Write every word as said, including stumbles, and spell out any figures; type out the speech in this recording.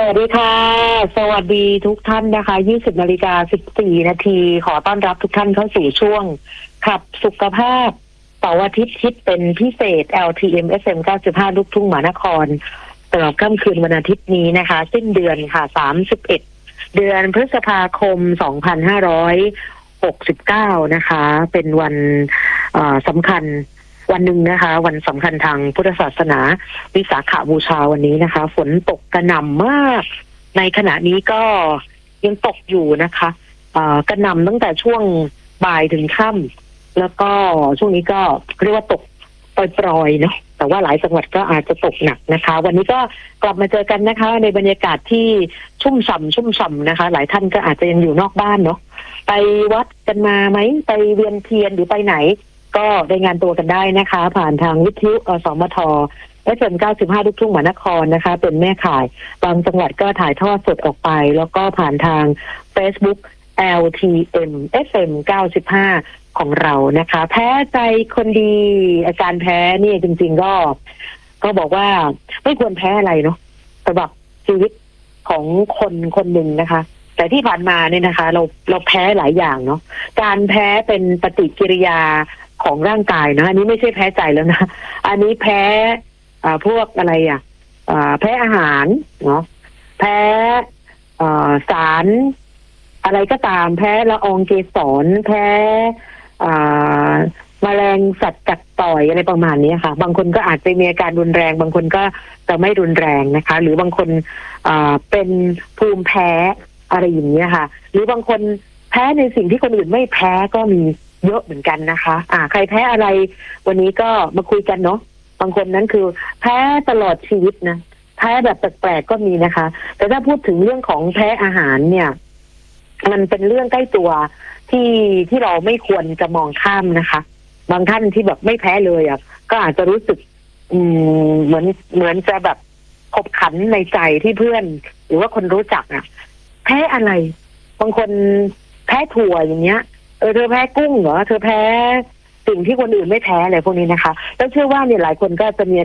วัสดีค่ะสวัสดีทุกท่านนะคะยี่สิบนาฬิกาสิบสี่นาทีขอต้อนรับทุกท่านเข้าสู่ช่วงขับสุขภาพเสาร์อาทิตย์คิดเป็นพิเศษ แอล ที เอ็ม เอฟ เอ็ม เก้าสิบห้า ลูกทุ่งมหานครตลอดค่ำคืนวันอาทิตย์นี้นะคะสิ้นเดือนค่ะสามสิบเอ็ดเดือนพฤษภาคมสองพันห้าร้อยหกสิบเก้านะคะเป็นวันสำคัญวันหนึ่งนะคะวันสำคัญทางพุทธศาสนาวิสาขบูชาวันนี้นะคะฝนตกกระหน่ำมากในขณะนี้ก็ยังตกอยู่นะคะกระหน่ำตั้งแต่ช่วงบ่ายถึงค่ำแล้วก็ช่วงนี้ก็เรียกว่าตกปล่อยๆเนาะแต่ว่าหลายจังหวัดก็อาจจะตกหนักนะคะวันนี้ก็กลับมาเจอกันนะคะในบรรยากาศที่ชุ่มฉ่ำชุ่มฉ่ำนะคะหลายท่านก็อาจจะยังอยู่นอกบ้านเนาะไปวัดกันมาไหมไปเวียนเทียนหรือไปไหนก็รายงานตัวกันได้นะคะผ่านทางวิทยุอสมท เอฟ เอ็ม เก้าสิบห้า ลูกทุ่งมหานครนะคะเป็นแม่ข่ายบางจังหวัดก็ถ่ายทอดสดออกไปแล้วก็ผ่านทาง Facebook แอล ที เอ็ม เอฟ เอ็ม เก้าสิบห้า ของเรานะคะแพ้ใจคนดีอาการแพ้นี่จริงๆก็ก็บอกว่าไม่ควรแพ้อะไรเนาะสำหรับชีวิตของคนคนหนึ่งนะคะแต่ที่ผ่านมาเนี่ยนะคะเราเราแพ้หลายอย่างเนาะการแพ้เป็นปฏิกิริยาของร่างกายนะอันนี้ไม่ใช่แพ้ใจแล้วนะอันนี้แพ้อ่าพวกอะไรอ่ะอ่าแพ้อาหารเนาะแพ้อ่าสารอะไรก็ตามแพ้ละอองเกสรแพ้อ่าแมลงสัตว์กัดต่อยอะไรประมาณนี้ค่ะบางคนก็อาจจะมีอาการรุนแรงบางคนก็จะไม่รุนแรงนะคะหรือบางคนอ่าเป็นภูมิแพ้อะไรอย่างนี้ค่ะหรือบางคนแพ้ในสิ่งที่คนอื่นไม่แพ้ก็มีเยอะเหมือนกันนะคะอ่าใครแพ้อะไรวันนี้ก็มาคุยกันเนาะบางคนนั้นคือแพ้ตลอดชีวิตนะแพ้แบบแปลกๆก็มีนะคะแต่ถ้าพูดถึงเรื่องของแพ้อาหารเนี่ยมันเป็นเรื่องใกล้ตัวที่ที่เราไม่ควรจะมองข้ามนะคะบางท่านที่แบบไม่แพ้เลยอ่ะก็อาจจะรู้สึกอืมเหมือนเหมือนจะแบบขบขันในใจที่เพื่อนหรือว่าคนรู้จักอ่ะแพ้อะไรบางคนแพ้ถั่วอย่างเงี้ยเออเธอแพ้กุ้งเหรอเธอแพ้สิ่งที่คนอื่นไม่แพ้อะไรพวกนี้นะคะแล้วเชื่อว่าเนี่ยหลายคนก็จะมี